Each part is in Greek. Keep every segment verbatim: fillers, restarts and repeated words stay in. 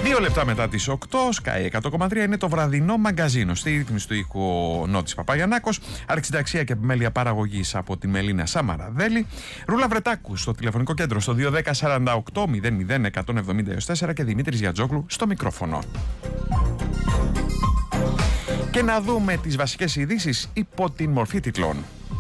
Δύο λεπτά μετά τις οκτώ, Sky εκατό κόμμα τρία είναι το βραδινό μαγκαζίνο. Στη ρύθμιση του ήχου Νότης Παπαγιαννάκος, αρχισυνταξία και επιμέλεια παραγωγής από τη Μελίνα Σαμαραδέλη, Ρούλα Βρετάκου στο τηλεφωνικό κέντρο στο δύο ένα μηδέν σαράντα οκτώ μηδέν μηδέν εκατόν εβδομήντα τέσσερα και Δημήτρης Γιατζόγλου στο μικρόφωνο. Και να δούμε τις βασικές ειδήσεις υπό την μορφή τιτλών.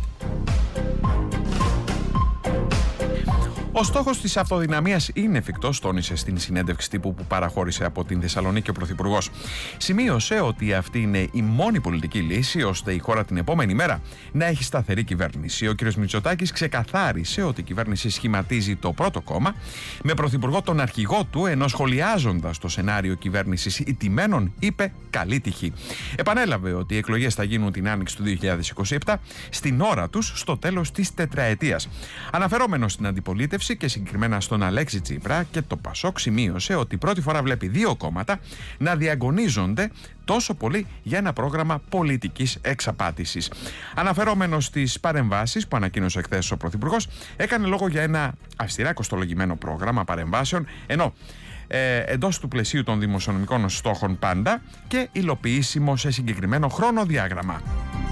Ο στόχος της αυτοδυναμίας είναι εφικτός, τόνισε στην συνέντευξη τύπου που παραχώρησε από την Θεσσαλονίκη ο Πρωθυπουργός. Σημείωσε ότι αυτή είναι η μόνη πολιτική λύση ώστε η χώρα την επόμενη μέρα να έχει σταθερή κυβέρνηση. Ο κ. Μητσοτάκης ξεκαθάρισε ότι η κυβέρνηση σχηματίζει το πρώτο κόμμα με πρωθυπουργό τον αρχηγό του, ενώ σχολιάζοντας το σενάριο κυβέρνησης ηττημένων είπε καλή τυχή. Επανέλαβε ότι οι εκλογές θα γίνουν την άνοιξη του δύο χιλιάδες είκοσι επτά στην ώρα τους στο τέλος της τετραετίας. Αναφερόμενος στην αντιπολίτευση και συγκεκριμένα στον Αλέξη Τσίπρα και το Πασόκ, σημείωσε ότι πρώτη φορά βλέπει δύο κόμματα να διαγωνίζονται τόσο πολύ για ένα πρόγραμμα πολιτικής εξαπάτησης. Αναφερόμενος στις παρεμβάσεις που ανακοίνωσε χθες ο Πρωθυπουργός, έκανε λόγο για ένα αυστηρά κοστολογημένο πρόγραμμα παρεμβάσεων, ενώ ε, εντός του πλαισίου των δημοσιονομικών στόχων πάντα και υλοποιήσιμο σε συγκεκριμένο χρονοδιάγραμμα.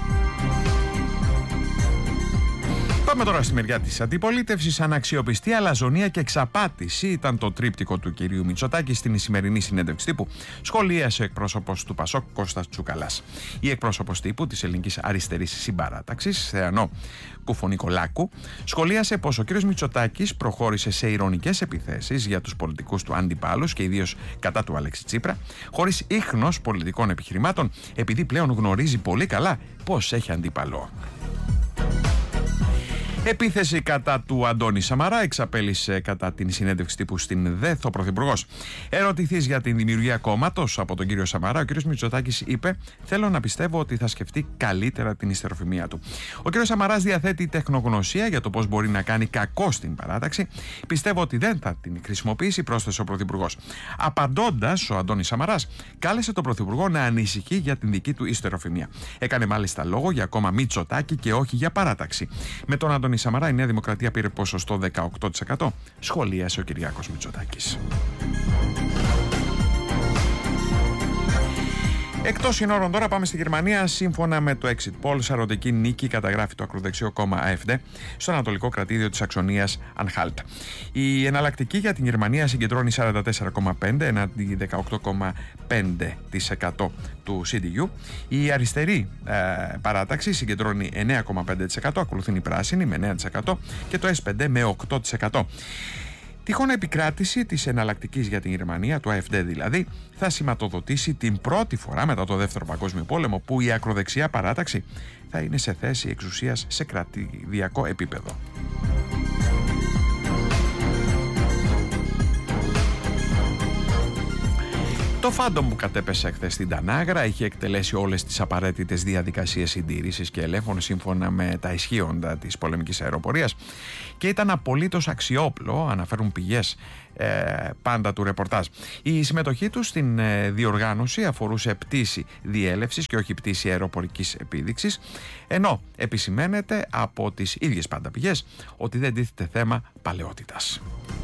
Πάμε τώρα στη μεριά της αντιπολίτευσης. Αναξιοπιστία, αλαζονία και εξαπάτηση ήταν το τρίπτικο του κυρίου Μητσοτάκη στην σημερινή συνέντευξη τύπου, σχολίασε εκπρόσωπος του Πασόκ Κώστας Τσουκαλάς. Η εκπρόσωπος τύπου της Ελληνικής Αριστερής Συμπαράταξης, Θεανό Κουφονικολάκου, σχολίασε πως ο κύριος Μητσοτάκης προχώρησε σε ειρωνικές επιθέσεις για τους πολιτικούς του αντιπάλους και ιδίως κατά του Αλέξη Τσίπρα, χωρίς ίχνος πολιτικών επιχειρημάτων, επειδή πλέον γνωρίζει πολύ καλά πως έχει αντίπαλο. Επίθεση κατά του Αντώνη Σαμαρά εξαπέλυσε κατά την συνέντευξη τύπου στην ΔΕΘ ο Πρωθυπουργός. Ερωτηθείς για την δημιουργία κόμματος από τον κύριο Σαμαρά, ο κύριος Μητσοτάκης είπε: θέλω να πιστεύω ότι θα σκεφτεί καλύτερα την ιστεροφημία του. Ο κύριος Σαμαράς διαθέτει τεχνογνωσία για το πώς μπορεί να κάνει κακό στην παράταξη. Πιστεύω ότι δεν θα την χρησιμοποιήσει, πρόσθεσε ο Πρωθυπουργός. Απαντώντας, ο Αντώνης Σαμαράς κάλεσε τον Πρωθυπουργό να ανησυχεί για την δική του ιστεροφημία. Έκανε μάλιστα λόγο για κόμμα Μητσοτάκη και όχι για παράταξη. Με τον Αντώνη Σαμαρά η Νέα Δημοκρατία πήρε ποσοστό δεκαοκτώ τοις εκατό, σχολίασε ο Κυριάκος Μητσοτάκης. Εκτός συνόρων τώρα πάμε στη Γερμανία. Σύμφωνα με το Exit Poll, σαρωτική νίκη καταγράφει το ακροδεξιό κόμμα AfD στο ανατολικό κρατήδιο της Σαξονίας Ανχάλτ. Η εναλλακτική για την Γερμανία συγκεντρώνει σαράντα τέσσερα κόμμα πέντε τοις εκατό εναντί δεκαοκτώ κόμμα πέντε τοις εκατό του σι ντι γιου. Η αριστερή ε, παράταξη συγκεντρώνει εννέα κόμμα πέντε τοις εκατό, ακολουθούν οι πράσινοι με εννέα τοις εκατό και το ες πέντε με οκτώ τοις εκατό. Τυχόν επικράτηση της εναλλακτικής για την Γερμανία, του AfD δηλαδή, θα σηματοδοτήσει την πρώτη φορά μετά το Δεύτερο Παγκόσμιο Πόλεμο που η ακροδεξιά παράταξη θα είναι σε θέση εξουσίας σε κρατηδιακό επίπεδο. Το Φάντομ που κατέπεσε χθες στην Τανάγρα είχε εκτελέσει όλες τις απαραίτητες διαδικασίες συντήρησης και ελέγχων σύμφωνα με τα ισχύοντα της πολεμικής αεροπορίας και ήταν απολύτως αξιόπλο, αναφέρουν πηγές ε, πάντα του ρεπορτάζ. Η συμμετοχή του στην ε, διοργάνωση αφορούσε πτήση διέλευσης και όχι πτήση αεροπορικής επίδειξης, ενώ επισημαίνεται από τις ίδιες πάντα πηγές ότι δεν τίθεται θέμα παλαιότητας.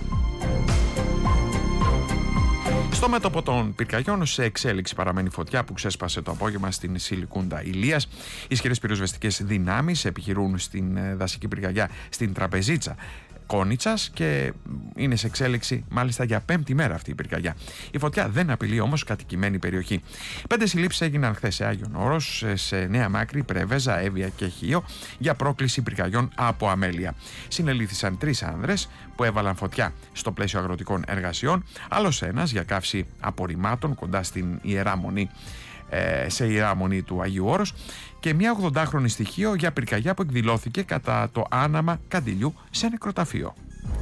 Στο μέτωπο των πυρκαγιών, σε εξέλιξη παραμένει φωτιά που ξέσπασε το απόγευμα στην Σιλικούντα Ηλίας. Ισχυρές πυροσβεστικές δυνάμεις επιχειρούν στην δασική πυρκαγιά στην Τραπεζίτσα Κόνιτσας και είναι σε εξέλιξη μάλιστα για πέμπτη μέρα αυτή η πυρκαγιά. Η φωτιά δεν απειλεί όμως κατοικημένη περιοχή. Πέντε συλλήψεις έγιναν χθες σε Άγιον Όρος, σε Νέα Μάκρη, Πρέβεζα, Εύβοια και Χίο για πρόκληση πυρκαγιών από αμέλεια. Συνελήφθησαν τρεις άνδρες που έβαλαν φωτιά στο πλαίσιο αγροτικών εργασιών, άλλος ένας για καύση απορριμμάτων κοντά στην Ιερά Μονή, σε Ιερά Μονή του Αγίου Όρους και μια ογδοντάχρονη στοιχείο για πυρκαγιά που εκδηλώθηκε κατά το άναμα καντιλιού σε νεκροταφείο.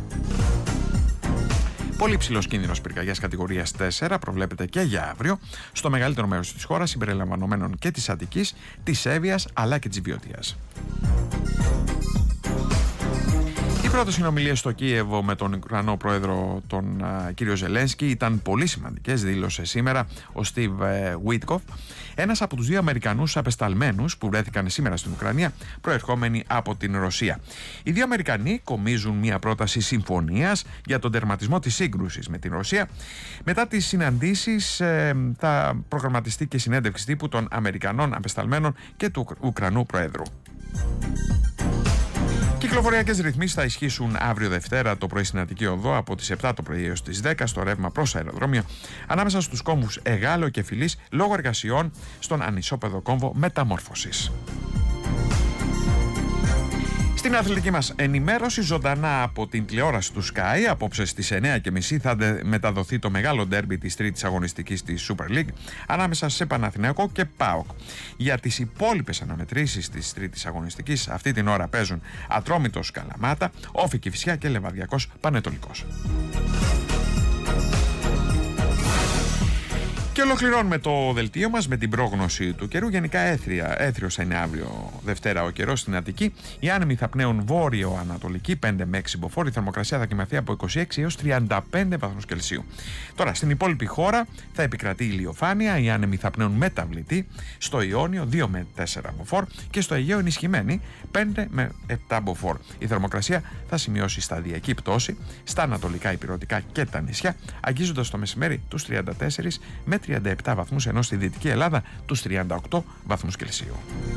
Πολύ ψηλός κίνδυνος πυρκαγιάς κατηγορίας τέσσερα προβλέπεται και για αύριο στο μεγαλύτερο μέρος της χώρας, συμπεριλαμβανομένων και της Αττικής, της Εύβοιας αλλά και της Βιωτίας. πρώτες συνομιλίες στο Κίεβο με τον Ουκρανό πρόεδρο τον α, κύριο Ζελένσκι ήταν πολύ σημαντικές, δήλωσε σήμερα ο Στίβ Βίτκοφ, ένας από τους δύο Αμερικανούς απεσταλμένους που βρέθηκαν σήμερα στην Ουκρανία προερχόμενοι από την Ρωσία. Οι δύο Αμερικανοί κομίζουν μια πρόταση συμφωνίας για τον τερματισμό της σύγκρουσης με την Ρωσία. Μετά τις συναντήσεις ε, θα προγραμματιστεί και συνέντευξη τύπου των Αμερικανών απεσταλμένων και του Ουκρανού Προέδρου. Κυκλοφοριακές ρυθμίσεις θα ισχύσουν αύριο Δευτέρα το πρωί στην Αττική Οδό από τις επτά το πρωί έως τις δέκα στο ρεύμα προς αεροδρόμιο ανάμεσα στους κόμβους Εγάλεο και Φιλής λόγω εργασιών στον ανισόπεδο κόμβο μεταμόρφωσης. Στην αθλητική μας ενημέρωση, ζωντανά από την τηλεόραση του Sky, απόψε στις εννιά και μισή θα μεταδοθεί το μεγάλο ντέρμπι της τρίτης αγωνιστικής της Super League ανάμεσα σε Παναθηναϊκό και ΠΑΟΚ. Για τις υπόλοιπες αναμετρήσεις της τρίτης αγωνιστικής αυτή την ώρα παίζουν Ατρόμητος Καλαμάτα, Όφη Κηφισιά και Λεβαδιακός Πανετολικός. Και ολοκληρώνουμε το δελτίο μας με την πρόγνωση του καιρού. Γενικά έθρια, έθριος θα είναι αύριο Δευτέρα ο καιρός στην Αττική. Οι άνεμοι θα πνέουν βόρειο-ανατολική πέντε με έξι μποφόρ. Η θερμοκρασία θα κοιμαθεί από είκοσι έξι έως τριάντα πέντε βαθμούς Κελσίου. Τώρα στην υπόλοιπη χώρα θα επικρατεί ηλιοφάνεια. Οι άνεμοι θα πνέουν μεταβλητή. Στο Ιόνιο δύο με τέσσερα μποφόρ και στο Αιγαίο ενισχυμένη πέντε με επτά μποφόρ. Η θερμοκρασία θα σημειώσει σταδιακή πτώση στα ανατολικά ηπειρωτικά και τα νησιά, αγγίζοντας το μεσημέρι τους τριάντα τέσσερα με τριάντα επτά βαθμούς, ενώ στη Δυτική Ελλάδα τους τριάντα οκτώ βαθμούς Κελσίου.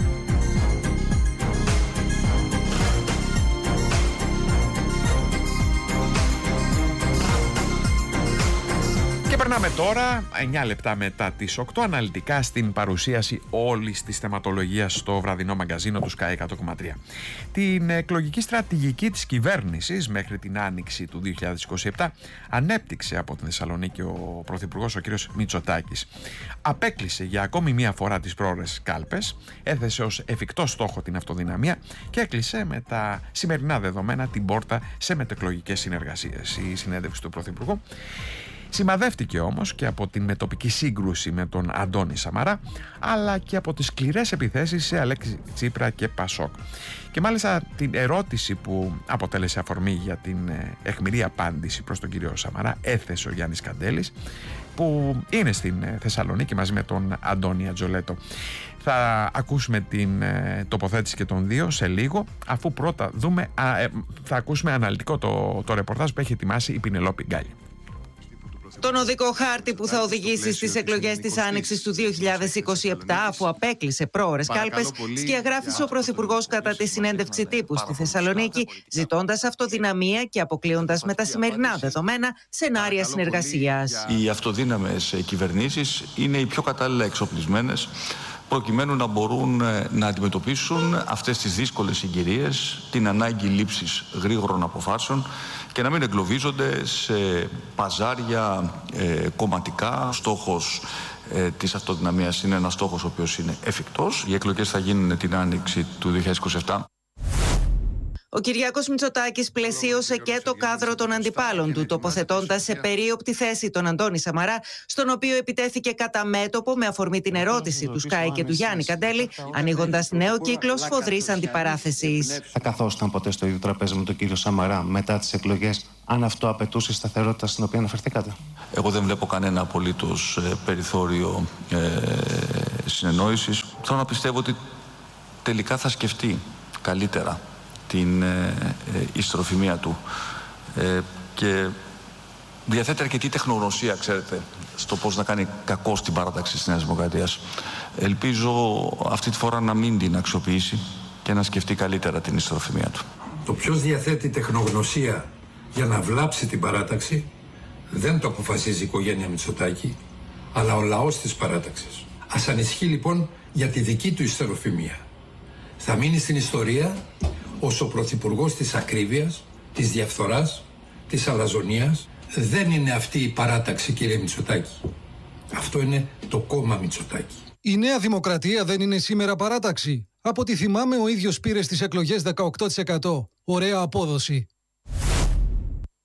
Και περνάμε τώρα, εννιά λεπτά μετά τις οκτώ, αναλυτικά στην παρουσίαση όλης της θεματολογίας στο βραδινό μαγκαζίνο του Sky εκατό κόμμα τρία. Την εκλογική στρατηγική της κυβέρνησης μέχρι την άνοιξη του δύο χιλιάδες είκοσι επτά ανέπτυξε από την Θεσσαλονίκη ο Πρωθυπουργός ο κ. Μητσοτάκης. Απέκλεισε για ακόμη μία φορά τις πρόορες κάλπες, έθεσε ως εφικτό στόχο την αυτοδυναμία και έκλεισε με τα σημερινά δεδομένα την πόρτα σε μετεκλογικές συνεργασίες. Η συνέντευξη του Πρωθυπουργού σημαδεύτηκε όμως και από την μετοπική σύγκρουση με τον Αντώνη Σαμαρά, αλλά και από τις σκληρές επιθέσεις σε Αλέξη Τσίπρα και Πασόκ. Και μάλιστα την ερώτηση που αποτέλεσε αφορμή για την αιχμηρή απάντηση προς τον κύριο Σαμαρά έθεσε ο Γιάννης Καντέλης, που είναι στην Θεσσαλονίκη μαζί με τον Αντώνη Ατζολέτο. Θα ακούσουμε την ε, τοποθέτηση και των δύο σε λίγο, αφού πρώτα δούμε, α, ε, θα ακούσουμε αναλυτικό το, το ρεπορτάζ που έχει ετοιμάσει η Πινελόπη Γκάλη. Τον οδικό χάρτη που θα οδηγήσει στις εκλογές της Άνοιξης του δύο χιλιάδες είκοσι επτά, αφού απέκλεισε πρόορες κάλπες, σκιαγράφησε ο Πρωθυπουργός κατά τη συνέντευξη τύπου στη Θεσσαλονίκη, ζητώντας αυτοδυναμία και αποκλείοντας με τα σημερινά δεδομένα σενάρια συνεργασίας. Οι αυτοδύναμες κυβερνήσεις είναι οι πιο κατάλληλα εξοπλισμένες προκειμένου να μπορούν να αντιμετωπίσουν αυτές τις δύσκολες συγκυρίες, την ανάγκη λήψης γρήγορων αποφάσεων και να μην εγκλωβίζονται σε παζάρια ε, κομματικά. Ο στόχος ε, της αυτοδυναμίας είναι ένας στόχος ο οποίος είναι εφικτός. Οι εκλογές θα γίνουν την άνοιξη του δύο χιλιάδες είκοσι επτά. Ο Κυριάκος Μητσοτάκης πλαισίωσε και το κάδρο των αντιπάλων του, τοποθετώντας σε περίοπτη θέση τον Αντώνη Σαμαρά, στον οποίο επιτέθηκε κατά μέτωπο με αφορμή την ερώτηση του Sky και του Γιάννη Καντέλη, ανοίγοντας νέο κύκλο σφοδρής αντιπαράθεσης. Θα καθόσταν ποτέ στο ίδιο τραπέζι με τον κύριο Σαμαρά μετά τις εκλογές, αν αυτό απαιτούσε σταθερότητα στην οποία αναφερθήκατε? Εγώ δεν βλέπω κανένα απολύτως ε, περιθώριο ε, συνεννόησης. Θέλω να πιστεύω ότι τελικά θα σκεφτεί καλύτερα την ε, ε, ιστροφημία του ε, και διαθέτει αρκετή τεχνογνωσία, ξέρετε, στο πώς να κάνει κακό στην παράταξη της Νέας Δημοκρατίας. Ελπίζω αυτή τη φορά να μην την αξιοποιήσει και να σκεφτεί καλύτερα την ιστροφημία του. Το ποιος διαθέτει τεχνογνωσία για να βλάψει την παράταξη δεν το αποφασίζει η οικογένεια Μητσοτάκη, αλλά ο λαός της παράταξης. Ας ανησυχεί λοιπόν για τη δική του ιστροφημία. Θα μείνει στην ιστορία ως ο πρωθυπουργός της ακρίβειας, της διαφθοράς, της αλαζονίας. Δεν είναι αυτή η παράταξη, κύριε Μητσοτάκη. Αυτό είναι το κόμμα Μητσοτάκη. Η Νέα Δημοκρατία δεν είναι σήμερα παράταξη. Από ό,τι θυμάμαι, ο ίδιος πήρε στις εκλογές δεκαοκτώ τοις εκατό. Ωραία απόδοση.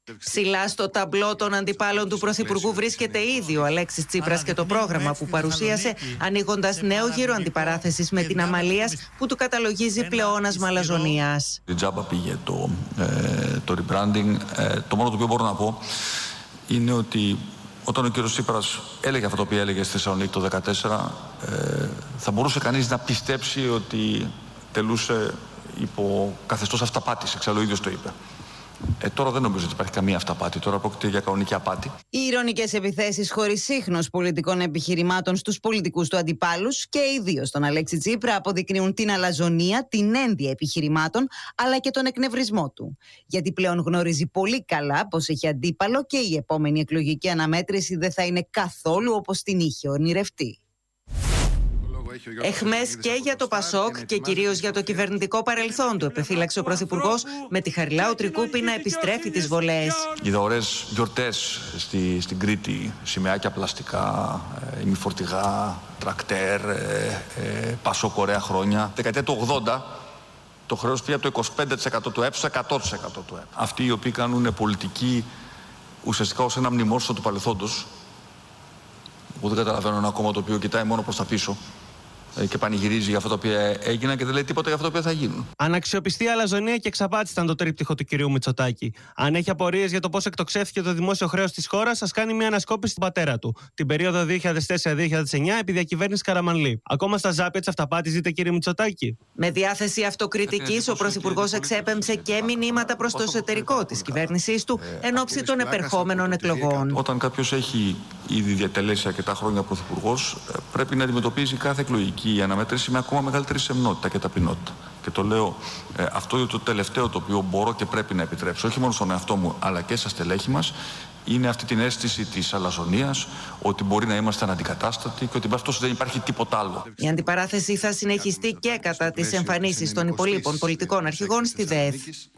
Ψηλά στο ταμπλό των αντιπάλων του Πρωθυπουργού βρίσκεται ήδη ο Αλέξης Τσίπρας και το πρόγραμμα που παρουσίασε, ανοίγοντας νέο γύρο αντιπαράθεσης με την Αμαλίας που του καταλογίζει πλεόνασμα αλαζονίας. Η τζάμπα πήγε το, ε, το rebranding. Ε, το μόνο το οποίο μπορώ να πω είναι ότι όταν ο κύριος Τσίπρας έλεγε αυτό το οποίο έλεγε στη Θεσσαλονίκη το δύο χιλιάδες δεκατέσσερα, ε, θα μπορούσε κανείς να πιστέψει ότι τελούσε υπό καθεστώς αυταπάτης, εξάλλου ο ίδιος το είπε. Ε, τώρα δεν νομίζω ότι υπάρχει καμία αυταπάτη. Τώρα πρόκειται για κανονική απάτη. Οι ειρωνικές επιθέσεις χωρίς ίχνος πολιτικών επιχειρημάτων στους πολιτικούς του αντιπάλους και ιδίως τον Αλέξη Τσίπρα αποδεικνύουν την αλαζονία, την ένδια επιχειρημάτων αλλά και τον εκνευρισμό του. Γιατί πλέον γνωρίζει πολύ καλά πως έχει αντίπαλο και η επόμενη εκλογική αναμέτρηση δεν θα είναι καθόλου όπως την είχε ονειρευτεί. Εχμές και για το Πασόκ και κυρίως για το κυβερνητικό παρελθόν του, επιφύλαξε ο Πρωθυπουργός, με τη Χαριλάου Τρικούπη να επιστρέφει τις βολές. Είδα ωραίες γιορτές στη, στην Κρήτη, σημαίακια πλαστικά, ε, ημιφορτηγά, τρακτέρ, ε, ε, Πασόκ ωραία χρόνια. Δεκαετία του ογδόντα το χρέος πήγε από το είκοσι πέντε τοις εκατό του ΕΠ στο εκατό τοις εκατό του ΕΠ. Αυτοί οι οποίοι κάνουν πολιτική ουσιαστικά ως ένα μνημόσυνο του παρελθόντος, εγώ δεν καταλαβαίνω ένα κόμμα το οποίο κοιτάει μόνο προς τα πίσω και πανηγυρίζει για αυτά τα οποία έγιναν και δεν λέει τίποτα για αυτά τα οποία θα γίνουν. Αναξιοπιστία, αλαζονία και εξαπάτηση ήταν το τρίπτυχο του κυρίου Μητσοτάκη. Αν έχει απορίες για το πώς εκτοξεύθηκε το δημόσιο χρέος της χώρας, ας κάνει μια ανασκόπηση στην πατέρα του. Την περίοδο δύο χιλιάδες τέσσερα δύο χιλιάδες εννιά επί διακυβέρνηση Καραμανλή. Ακόμα στα ζάπια της αυταπάτης ζείτε, κύριε Μητσοτάκη. Με διάθεση αυτοκριτικής, ο Πρωθυπουργός εξέπεμψε και μηνύματα προς το εσωτερικό της κυβέρνησής του εν ώψη των επερχόμενων εκλογών. Όταν κάποιος έχει ήδη διατελέσει αρκετά χρόνια πρωθυπουργός, πρέπει να αντιμετωπίζει κάθε εκλογική η αναμέτρηση με ακόμα μεγαλύτερη σεμνότητα και ταπεινότητα. Και το λέω, ε, αυτό είναι το τελευταίο το οποίο μπορώ και πρέπει να επιτρέψω, όχι μόνο στον εαυτό μου, αλλά και στα στελέχη μας, είναι αυτή την αίσθηση της αλαζονίας, ότι μπορεί να είμαστε αναντικατάστατοι και ότι με αυτό δεν υπάρχει τίποτα άλλο. Η αντιπαράθεση θα συνεχιστεί και κατά τις εμφανίσεις των υπολείπων πολιτικών αρχηγών στη ΔΕΘ.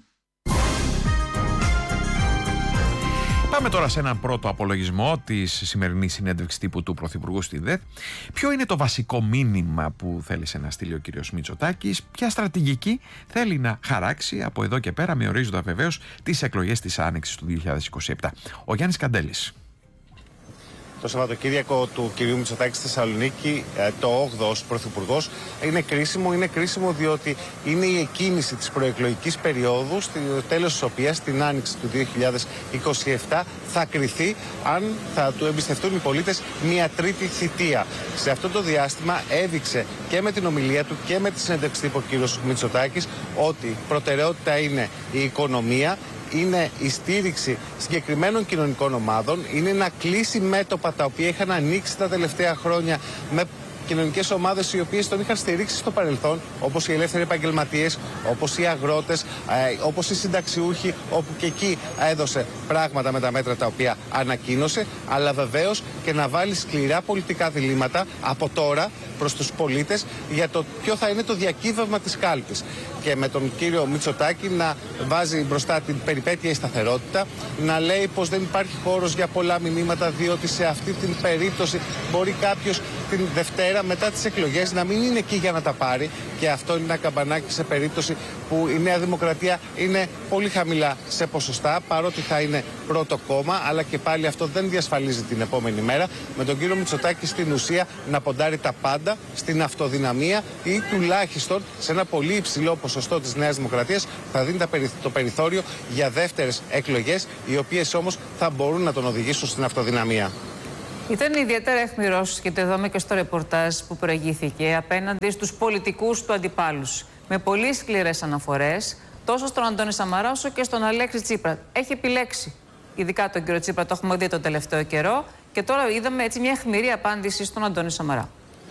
Πάμε τώρα σε έναν πρώτο απολογισμό της σημερινής συνέντευξης τύπου του Πρωθυπουργού στη ΔΕΘ. Ποιο είναι το βασικό μήνυμα που θέλησε να στείλει ο κύριος Μητσοτάκης, ποια στρατηγική θέλει να χαράξει από εδώ και πέρα, με ορίζοντα βεβαίως τις εκλογές της Άνοιξης του δύο χιλιάδες είκοσι επτά. Ο Γιάννης Καντέλης. Το Σαββατοκύριακο του κυρίου Μητσοτάκη στη Θεσσαλονίκη, το όγδοο ως πρωθυπουργός, είναι κρίσιμο. Είναι κρίσιμο διότι είναι η εκκίνηση της προεκλογικής περίοδου, στο τέλος της οποίας, στην Άνοιξη του δύο χιλιάδες είκοσι επτά, θα κριθεί αν θα του εμπιστευτούν οι πολίτες μια τρίτη θητεία. Σε αυτό το διάστημα έδειξε και με την ομιλία του και με τη συνέντευξη τύπου ο κύριος Μητσοτάκης ότι προτεραιότητα είναι η οικονομία, είναι η στήριξη συγκεκριμένων κοινωνικών ομάδων, είναι να κλείσει μέτωπα τα οποία είχαν ανοίξει τα τελευταία χρόνια με κοινωνικές ομάδες οι οποίες τον είχαν στηρίξει στο παρελθόν, όπως οι ελεύθεροι επαγγελματίες, όπως οι αγρότες, όπως οι συνταξιούχοι, όπου και εκεί έδωσε πράγματα με τα μέτρα τα οποία ανακοίνωσε, αλλά βεβαίως και να βάλει σκληρά πολιτικά διλήμματα από τώρα προς τους πολίτες για το ποιο θα είναι το διακύβευμα της κάλπης. Και με τον κύριο Μητσοτάκη να βάζει μπροστά την περιπέτεια η σταθερότητα, να λέει πως δεν υπάρχει χώρος για πολλά μηνύματα, διότι σε αυτή την περίπτωση μπορεί κάποιος την Δευτέρα μετά τις εκλογές να μην είναι εκεί για να τα πάρει, και αυτό είναι ένα καμπανάκι σε περίπτωση που η Νέα Δημοκρατία είναι πολύ χαμηλά σε ποσοστά, παρότι θα είναι πρώτο κόμμα, αλλά και πάλι αυτό δεν διασφαλίζει την επόμενη μέρα. Με τον κύριο Μητσοτάκη στην ουσία να ποντάρει τα πάντα στην αυτοδυναμία ή τουλάχιστον σε ένα πολύ υψηλό ποσοστό της Νέας Δημοκρατίας θα δίνει το περιθώριο για δεύτερες εκλογές, οι οποίες όμως θα μπορούν να τον οδηγήσουν στην αυτοδυναμία. Ήταν ιδιαίτερα αιχμηρός, και το είδαμε και στο ρεπορτάζ που προηγήθηκε, απέναντι στους πολιτικούς του αντιπάλους. Με πολύ σκληρές αναφορές, τόσο στον Αντώνη Σαμαρά όσο και στον Αλέξη Τσίπρα. Έχει επιλέξει, ειδικά τον κύριο Τσίπρα, το έχουμε δει τον τελευταίο καιρό, και τώρα είδαμε έτσι μια αιχμηρή απάντηση στον Αντώνη Σαμαρά.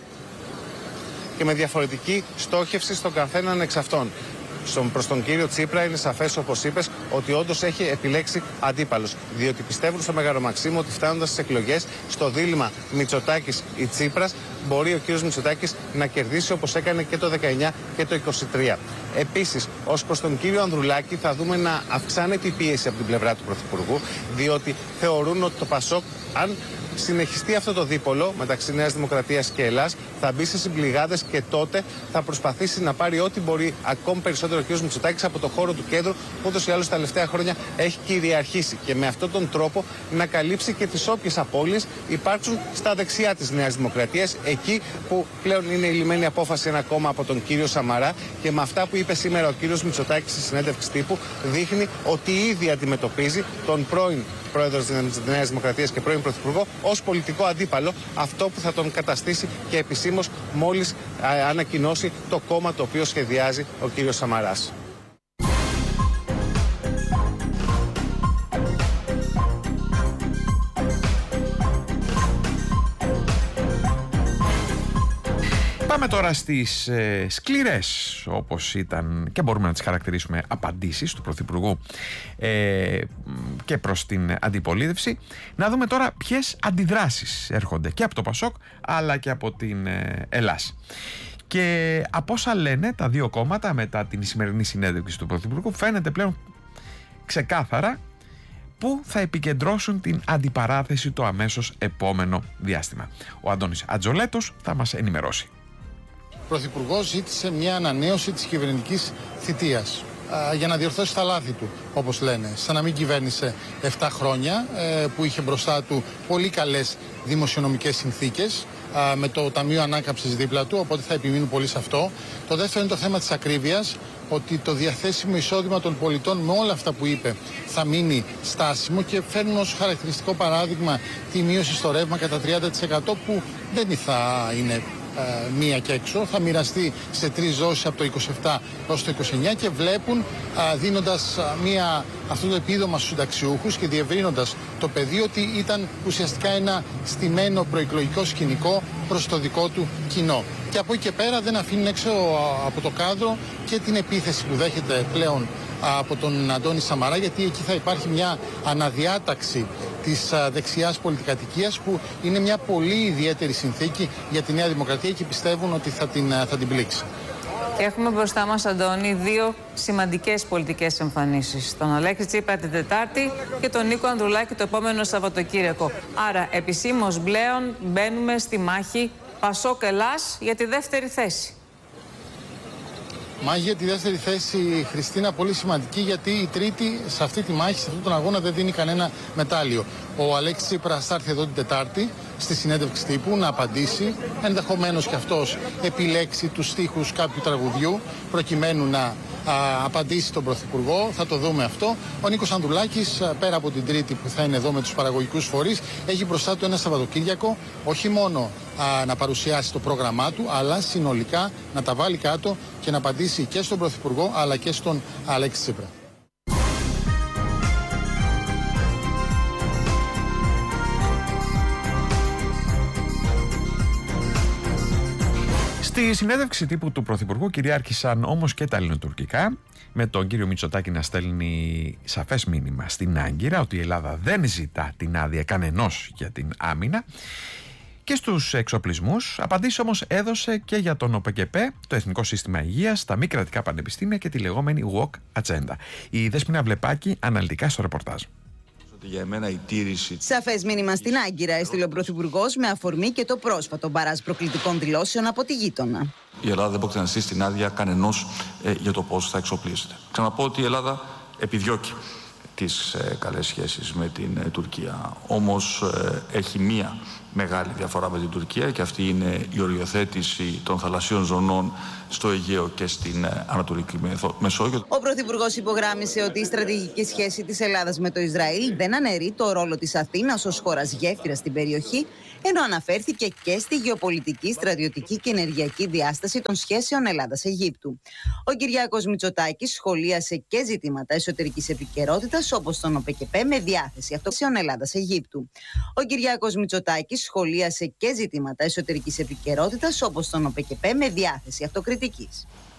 Και με διαφορετική στόχευση στον καθέναν εξ αυτών. Προς τον κύριο Τσίπρα είναι σαφές, όπως είπες, ότι όντως έχει επιλέξει αντίπαλος. Διότι πιστεύουν στο Μεγαλομαξίμου ότι φτάνοντας στις εκλογές, στο δίλημμα Μητσοτάκης ή Τσίπρας, μπορεί ο κύριος Μητσοτάκης να κερδίσει όπως έκανε και το δεκαεννιά και το είκοσι τρία. Επίσης, ως προς τον κύριο Ανδρουλάκη, θα δούμε να αυξάνεται η πίεση από την πλευρά του Πρωθυπουργού, διότι θεωρούν ότι το Πασόκ, αν συνεχιστεί αυτό το δίπολο μεταξύ Νέας Δημοκρατίας και Ελλάς, θα μπει σε συμπληγάδες και τότε θα προσπαθήσει να πάρει ό,τι μπορεί ακόμη περισσότερο ο κ. Μητσοτάκης από το χώρο του κέντρου, που ούτως ή άλλως τα τελευταία χρόνια έχει κυριαρχήσει, και με αυτόν τον τρόπο να καλύψει και τις όποιες απώλειες υπάρξουν στα δεξιά της Νέας Δημοκρατίας, εκεί που πλέον είναι η λυμμένη απόφαση ένα κόμμα από τον κύριο Σαμαρά, και με αυτά που είπε σήμερα ο κ. Μητσοτάκης στη συνέντευξη τύπου δείχνει ότι ήδη αντιμετωπίζει τον πρώην πρόεδρος της Νέας Δημοκρατίας και πρώην Πρωθυπουργό ως πολιτικό αντίπαλο, αυτό που θα τον καταστήσει και επισήμως μόλις α, ανακοινώσει το κόμμα το οποίο σχεδιάζει ο κύριος Σαμαράς. Πάμε τώρα στις ε, σκληρές, όπως ήταν και μπορούμε να τις χαρακτηρίσουμε, απαντήσεις του Πρωθυπουργού ε, και προς την αντιπολίτευση. Να δούμε τώρα ποιες αντιδράσεις έρχονται και από το Πασόκ αλλά και από την ε, Ελλάς. Και από όσα λένε τα δύο κόμματα μετά την σημερινή συνέντευξη του Πρωθυπουργού, φαίνεται πλέον ξεκάθαρα που θα επικεντρώσουν την αντιπαράθεση το αμέσως επόμενο διάστημα. Ο Αντώνης Ατζολέτος θα μας ενημερώσει. Ο Πρωθυπουργός ζήτησε μια ανανέωση της κυβερνητικής θητείας α, για να διορθώσει τα λάθη του, όπως λένε. Σαν να μην κυβέρνησε επτά χρόνια, ε, που είχε μπροστά του πολύ καλές δημοσιονομικές συνθήκες, α, με το Ταμείο Ανάκαμψης δίπλα του, οπότε θα επιμείνουν πολύ σε αυτό. Το δεύτερο είναι το θέμα της ακρίβειας, ότι το διαθέσιμο εισόδημα των πολιτών με όλα αυτά που είπε θα μείνει στάσιμο, και φέρνουν ως χαρακτηριστικό παράδειγμα τη μείωση στο ρεύμα κατά τριάντα τοις εκατό, που δεν θα είναι Ε, μία και έξω, θα μοιραστεί σε τρεις δόσεις από το είκοσι επτά έως το είκοσι εννιά, και βλέπουν α, δίνοντας α, μία, αυτό το επίδομα στους συνταξιούχους και διευρύνοντας το πεδίο, ότι ήταν ουσιαστικά ένα στημένο προεκλογικό σκηνικό προς το δικό του κοινό. Και από εκεί και πέρα δεν αφήνουν έξω α, από το κάδρο και την επίθεση που δέχεται πλέον α, από τον Αντώνη Σαμαρά, γιατί εκεί θα υπάρχει μια αναδιάταξη της α, δεξιάς πολιτικατοικίας, που είναι μια πολύ ιδιαίτερη συνθήκη για τη Νέα Δημοκρατία και πιστεύουν ότι θα την, θα την πλήξει. Και έχουμε μπροστά μας, Αντώνη, δύο σημαντικές πολιτικές εμφανίσεις. Τον Αλέξη Τσίπρα την Τετάρτη και τον Νίκο Ανδρουλάκη το επόμενο Σαββατοκύριακο. Άρα επισήμως πλέον μπαίνουμε στη μάχη Πασόκ Ελλάς για τη δεύτερη θέση. Μάχη για τη δεύτερη θέση, Χριστίνα, πολύ σημαντική, γιατί η τρίτη σε αυτή τη μάχη, σε αυτόν τον αγώνα, δεν δίνει κανένα μετάλλιο. Ο Αλέξης Τσίπρας θα έρθει εδώ την Τετάρτη στη συνέντευξη τύπου να απαντήσει, ενδεχομένως και αυτός επιλέξει τους στίχους κάποιου τραγουδιού προκειμένου να α, απαντήσει τον Πρωθυπουργό. Θα το δούμε αυτό. Ο Νίκος Ανδρουλάκης, πέρα από την Τρίτη που θα είναι εδώ με τους παραγωγικούς φορείς, έχει μπροστά του ένα Σαββατοκύριακο όχι μόνο α, να παρουσιάσει το πρόγραμμά του, αλλά συνολικά να τα βάλει κάτω και να απαντήσει και στον Πρωθυπουργό αλλά και στον Αλέξη Τσίπρα. Στη συνέντευξη τύπου του Πρωθυπουργού κυριάρχησαν όμως και τα ελληνοτουρκικά, με τον κύριο Μητσοτάκη να στέλνει σαφές μήνυμα στην Άγκυρα ότι η Ελλάδα δεν ζητά την άδεια κανενός για την άμυνα. Και στους εξοπλισμούς, απαντήσεις όμως έδωσε και για τον ΟΠΕΚΕΠΕ, το Εθνικό Σύστημα Υγείας, τα μη κρατικά πανεπιστήμια και τη λεγόμενη Walk Agenda. Η Δέσποινα Βλεπάκη αναλυτικά στο ρεπορτάζ. Για εμένα η τήρηση... Σαφές μήνυμα στην Άγκυρα έστειλε ο Πρωθυπουργός με αφορμή και το πρόσφατο μπαράζ προκλητικών δηλώσεων από τη γείτονα. Η Ελλάδα δεν πρόκειται να στήσει την άδεια κανενός ε, για το πώς θα εξοπλίζεται. Ξαναπώ ότι η Ελλάδα επιδιώκει τις ε, καλές σχέσεις με την ε, Τουρκία. Όμως ε, έχει μία μεγάλη διαφορά με την Τουρκία, και αυτή είναι η οριοθέτηση των θαλασσίων ζωνών στο Αιγαίο και στην ε, Ανατολική Μεσόγειο. Ο Πρωθυπουργός υπογράμμισε ότι η στρατηγική σχέση της Ελλάδας με το Ισραήλ δεν αναιρεί το ρόλο της Αθήνας ως χώρας γέφυρας στην περιοχή, ενώ αναφέρθηκε και στη γεωπολιτική, στρατιωτική και ενεργειακή διάσταση των σχέσεων Ελλάδας-Αιγύπτου. Ο Κυριάκος Μητσοτάκης σχολίασε και ζητήματα εσωτερικής επικαιρότητας, όπως τον ΟΠΕΚΕΠΕ με διάθεση αυτοξίων Ελλάδας-Αιγύπτου. Ο Κυριάκος Μητσοτάκης σχολίασε και ζητήματα εσωτερικής επικαιρότητας, όπως τον ΟΠΕΚΕΠΕ με διάθεση αυτοκριτικής.